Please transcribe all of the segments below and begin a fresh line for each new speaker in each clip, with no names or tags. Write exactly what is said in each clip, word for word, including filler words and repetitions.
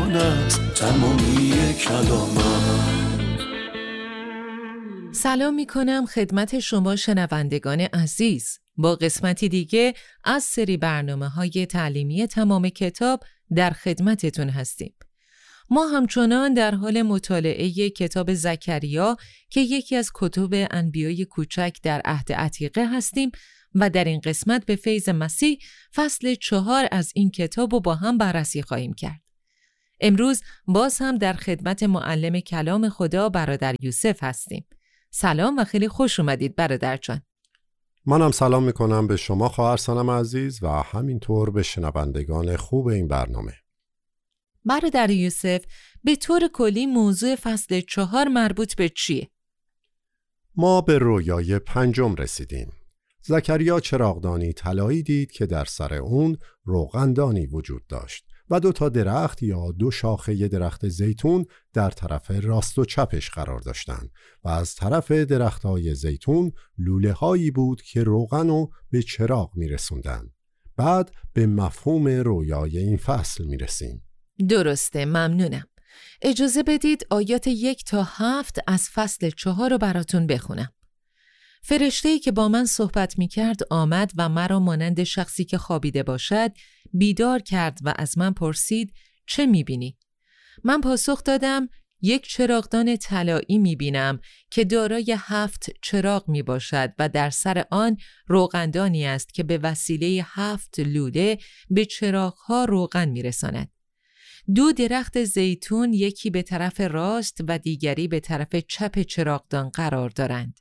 زبانت تمامی کلامت.
سلام می کنم خدمت شما شنوندگان عزیز. با قسمتی دیگه از سری برنامه‌های تعلیمی تمام کتاب در خدمتتون هستیم. ما همچنان در حال مطالعه کتاب زکریا که یکی از کتب انبیای کوچک در عهد عتیقه هستیم و در این قسمت به فیض مسیح فصل چهار از این کتاب رو با هم بررسی خواهیم کرد. امروز باز هم در خدمت معلم کلام خدا برادر یوسف هستیم. سلام و خیلی خوش اومدید برادر جان.
منم سلام میکنم به شما خواهر سنم عزیز و همینطور به شنوندگان خوب این برنامه.
برادر یوسف، به طور کلی موضوع فصل چهار مربوط به چیه؟
ما به رویای پنجم رسیدیم. زکریا چراغدانی طلایی دید که در سر اون روغندانی وجود داشت و دو تا درخت یا دو شاخه درخت زیتون در طرف راست و چپش قرار داشتند و از طرف درخت‌های زیتون لوله هایی بود که روغن رو به چراغ میرسوندن. بعد به مفهوم رویای این فصل میرسیم.
درسته، ممنونم. اجازه بدید آیات یک تا هفت از فصل چهار رو براتون بخونم. فرشته‌ای که با من صحبت می کرد آمد و مرا مانند شخصی که خوابیده باشد بیدار کرد و از من پرسید چه می بینی؟ من پاسخ دادم یک چراغدان طلایی می بینم که دارای هفت چراغ می باشد و در سر آن روغندانی است که به وسیله هفت لوله به چراغها روغن می رساند. دو درخت زیتون یکی به طرف راست و دیگری به طرف چپ چراغدان قرار دارند.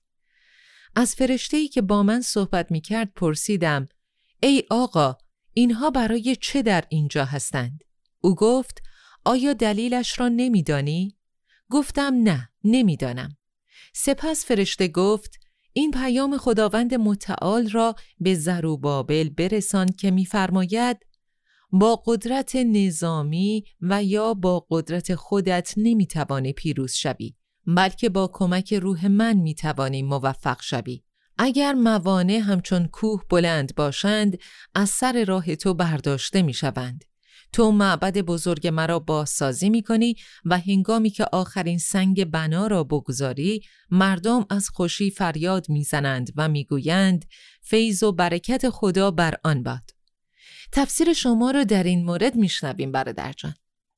از فرشته‌ای که با من صحبت می کرد پرسیدم ای آقا، اینها برای چه در اینجا هستند؟ او گفت آیا دلیلش را نمی دانی؟ گفتم نه، نمی دانم. سپس فرشته گفت این پیام خداوند متعال را به زروبابل برسان که می فرماید با قدرت نظامی و یا با قدرت خودت نمی توانی پیروز شوی، بلکه با کمک روح من می توانی موفق شوی. اگر موانع همچون کوه بلند باشند، از سر راه تو برداشته می شوند. تو معبد بزرگ مرا بازسازی می کنی و هنگامی که آخرین سنگ بنا را بگذاری، مردم از خوشی فریاد می زنند و می گویند فیض و برکت خدا بر آن باد. تفسیر شما رو در این مورد می شنویم برادر جان.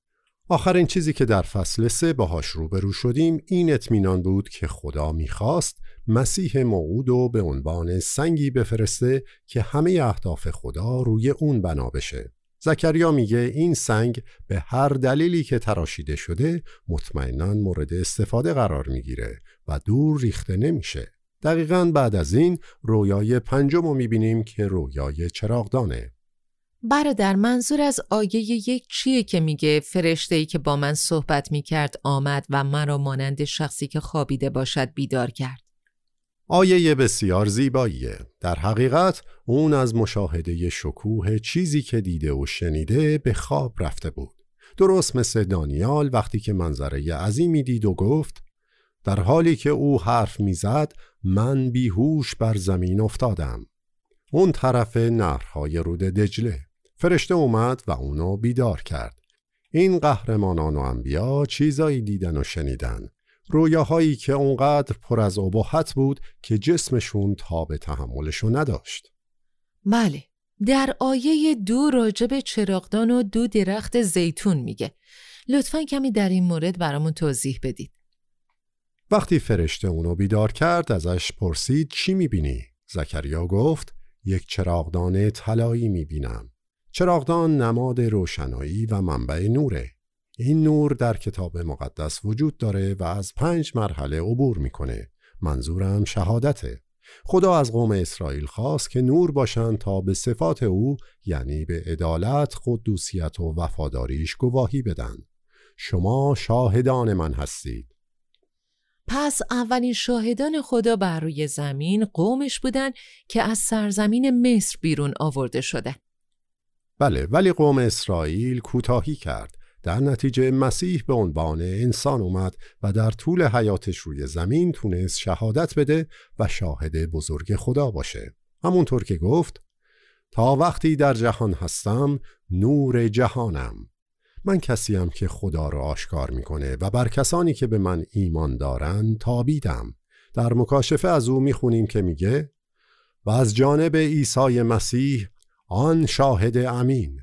آخرین چیزی که در فصل سه باهاش روبرو شدیم این اطمینان بود که خدا میخواست مسیح موعود رو به عنوان سنگی بفرسته که همه اهداف خدا روی اون بنا بشه. زکریا میگه این سنگ به هر دلیلی که تراشیده شده مطمئناً مورد استفاده قرار میگیره و دور ریخته نمیشه. دقیقاً بعد از این رویای پنجم رو میبینیم که رویای چراغدانه.
برادر، منظور از آیه یک چیه که میگه فرشته‌ای که با من صحبت میکرد آمد و مرا مانند شخصی که خوابیده باشد بیدار کرد؟
آیه بسیار زیباییه. در حقیقت اون از مشاهده شکوه چیزی که دیده و شنیده به خواب رفته بود. درست مثل دانیال وقتی که منظره عظیمی دید و گفت در حالی که او حرف میزد من بیهوش بر زمین افتادم. اون طرف نهرهای رود دجله. فرشته اومد و اونو بیدار کرد. این قهرمانان و انبیا چیزایی دیدن و شنیدن. رویاهایی که اونقدر پر از اباحت بود که جسمشون تاب تحملشو نداشت.
بله، در آیه دو راجب چراغدان و دو درخت زیتون میگه. لطفاً کمی در این مورد برامون توضیح بدید.
وقتی فرشته اونو بیدار کرد ازش پرسید چی میبینی؟ زکریا گفت یک چراغدان طلایی میبینم. چراغدان نماد روشنایی و منبع نوره. این نور در کتاب مقدس وجود داره و از پنج مرحله عبور میکنه. منظورم شهادته. خدا از قوم اسرائیل خواست که نور باشن تا به صفات او یعنی به عدالت، قدوسیت و وفاداریش گواهی بدن. شما شاهدان من هستید.
پس اولین شاهدان خدا بر روی زمین قومش بودن که از سرزمین مصر بیرون آورده شده.
بله، ولی قوم اسرائیل کوتاهی کرد. در نتیجه مسیح به عنوان انسان اومد و در طول حیاتش روی زمین تونست شهادت بده و شاهد بزرگ خدا باشه. همونطور که گفت تا وقتی در جهان هستم نور جهانم. من کسیم که خدا را آشکار میکنه و بر کسانی که به من ایمان دارن تابیدم. در مکاشفه از او میخونیم که میگه و از جانب عیسی مسیح آن شاهد امین.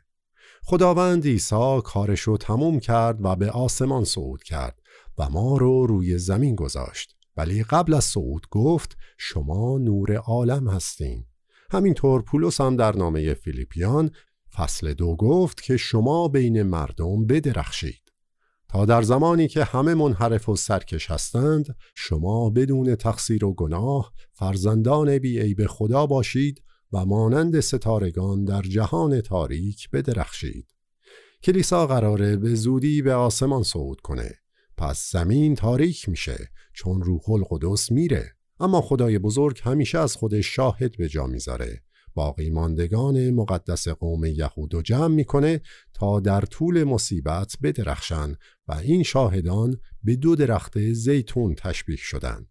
خداوند عیسی کارشو تموم کرد و به آسمان صعود کرد و ما رو روی زمین گذاشت، ولی قبل از صعود گفت شما نور عالم هستین. همینطور پولس هم در نامه فیلیپیان فصل دو گفت که شما بین مردم بدرخشید تا در زمانی که همه منحرف و سرکش هستند شما بدون تقصیر و گناه فرزندان بی عیب خدا باشید و مانند ستارگان در جهان تاریک بدرخشید. کلیسا قراره به زودی به آسمان صعود کنه، پس زمین تاریک میشه چون روح القدس میره، اما خدای بزرگ همیشه از خودش شاهد به جا میذاره. باقی ماندگان مقدس قوم یهود رو جمع میکنه تا در طول مصیبت بدرخشن و این شاهدان به دو درخت زیتون تشبیه شدن.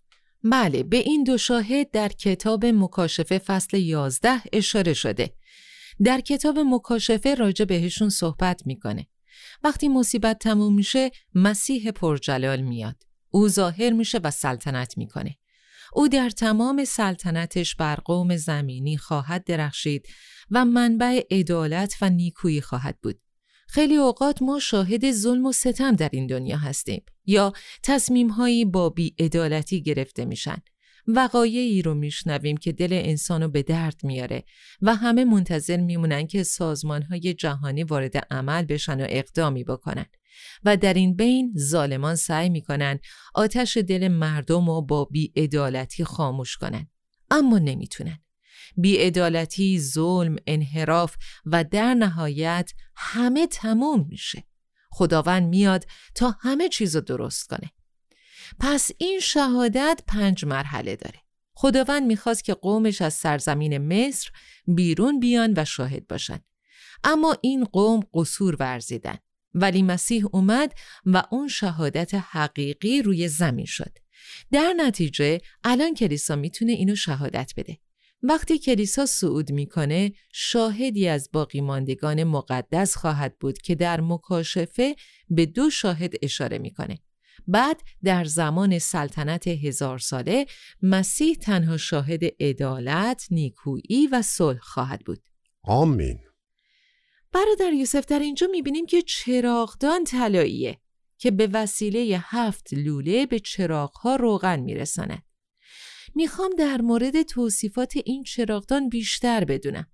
بله، به این دو شاهد در کتاب مکاشفه فصل یازده اشاره شده. در کتاب مکاشفه راجع بهشون صحبت میکنه. وقتی مصیبت تموم میشه مسیح پرجلال میاد. او ظاهر میشه و سلطنت میکنه. او در تمام سلطنتش بر قوم زمینی خواهد درخشید و منبع عدالت و نیکویی خواهد بود. خیلی اوقات ما شاهد ظلم و ستم در این دنیا هستیم یا تصمیم‌هایی با بی‌عدالتی گرفته میشن. وقایعی رو میشنویم که دل انسانو به درد میاره و همه منتظر میمونن که سازمان‌های جهانی وارد عمل بشن و اقدامی بکنن و در این بین ظالمان سعی میکنن آتش دل مردم رو با بی‌عدالتی خاموش کنن، اما نمیتونن. بی‌عدالتی، ظلم، انحراف و در نهایت همه تموم میشه. خداوند میاد تا همه چیزو درست کنه. پس این شهادت پنج مرحله داره. خداوند میخواست که قومش از سرزمین مصر بیرون بیان و شاهد باشن، اما این قوم قصور ورزیدن. ولی مسیح اومد و اون شهادت حقیقی روی زمین شد. در نتیجه الان کلیسا میتونه اینو شهادت بده. وقتی کلیسا صعود میکنه شاهدی از باقی ماندگان مقدس خواهد بود که در مکاشفه به دو شاهد اشاره میکنه. بعد در زمان سلطنت هزار ساله مسیح تنها شاهد عدالت، نیکویی و صلح خواهد بود.
آمین.
برادر یوسف، در اینجا میبینیم که چراغدان طلاییه که به وسیله هفت لوله به چراغها روغن میرساند. میخوام در مورد توصیفات این چراغدان بیشتر بدونم.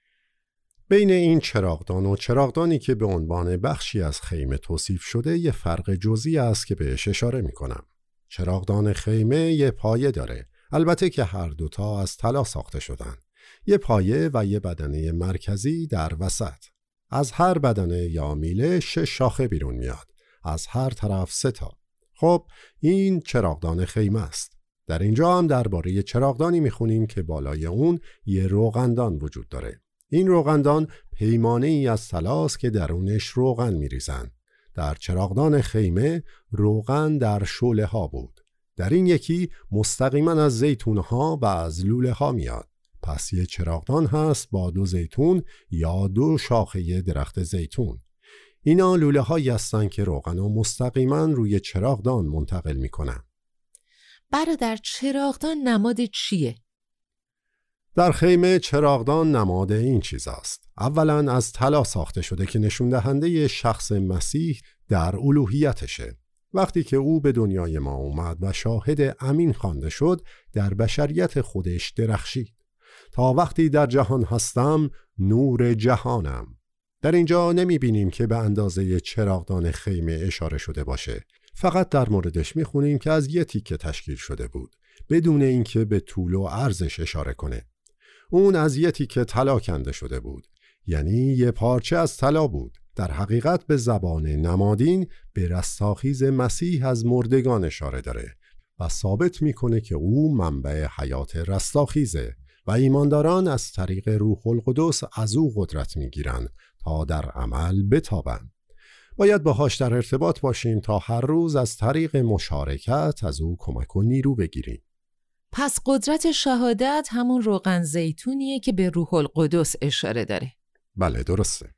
بین این چراغدان و چراغدانی که به عنوان بخشی از خیمه توصیف شده یه فرق جزئی است که بهش اشاره میکنم. چراغدان خیمه یه پایه داره، البته که هر دوتا از طلا ساخته شدن. یه پایه و یه بدنه مرکزی در وسط. از هر بدنه یا میله شش شاخه بیرون میاد، از هر طرف سه تا. خب این چراغدان خیمه است. در اینجا هم درباره چراغدانی میخونیم که بالای اون یه روغندان وجود داره. این روغندان پیمانه ای از طلاست که درونش روغن میریزن. در چراغدان خیمه روغن در شعله ها بود. در این یکی مستقیما از زیتون ها و از لوله ها میاد. پس یه چراغدان هست با دو زیتون یا دو شاخه درخت زیتون. اینا لوله هایی هستن که روغن رو مستقیما روی چراغدان منتقل میکنن.
برادر، چراغدان نماد چیه؟
در خیمه چراغدان نماد این چیز است. اولا از طلا ساخته شده که نشون دهنده شخص مسیح در الوهیتشه. وقتی که او به دنیای ما اومد و شاهد امین خوانده شد، در بشریت خودش درخشید. تا وقتی در جهان هستم نور جهانم. در اینجا نمی بینیم که به اندازه چراغدان خیمه اشاره شده باشه. فقط در موردش می خونیم که از یه تیکه تشکیل شده بود، بدون اینکه به طول و عرضش اشاره کنه. اون از یه تیکه طلا کنده شده بود، یعنی یه پارچه از طلا بود. در حقیقت به زبان نمادین به رستاخیز مسیح از مردگان اشاره داره و ثابت میکنه که او منبع حیات رستاخیزه و ایمانداران از طریق روح القدس از او قدرت میگیرن تا در عمل بتابن. باید باهاش در ارتباط باشیم تا هر روز از طریق مشارکت از او کمک و نیرو بگیریم.
پس قدرت شهادت همون روغن زیتونیه که به روح القدس اشاره داره.
بله درسته.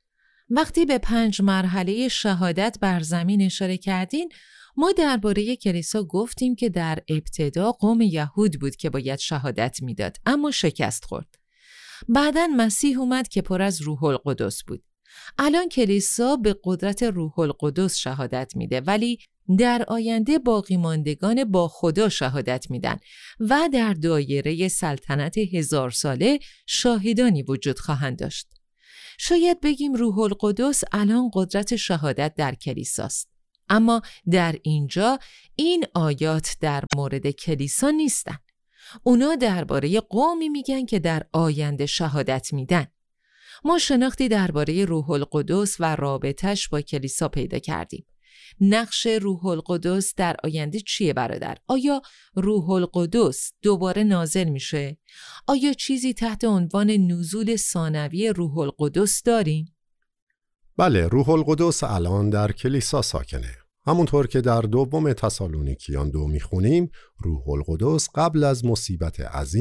وقتی به پنج مرحله شهادت بر زمین اشاره کردین، ما درباره کلیسا گفتیم که در ابتدا قوم یهود بود که باید شهادت میداد، اما شکست خورد. بعداً مسیح اومد که پر از روح القدس بود. الان کلیسا به قدرت روح القدس شهادت میده، ولی در آینده باقی ماندگان با خدا شهادت میدن و در دایره سلطنت هزار ساله شاهدانی وجود خواهند داشت. شاید بگیم روح القدس الان قدرت شهادت در کلیساست. اما در اینجا این آیات در مورد کلیسا نیستن. اونا درباره قومی میگن که در آینده شهادت میدن. ما شناختی درباره روح القدس و رابطش با کلیسا پیدا کردیم. نقش روح القدس در آینده چیه برادر؟ آیا روح القدس دوباره نازل میشه؟ آیا چیزی تحت عنوان نزول ثانوی روح القدس داریم؟
بله، روح القدس الان در کلیسا ساکنه. همونطور که در دوم تسالونیکیان دو میخونیم، روح القدس قبل از مصیبت عظیم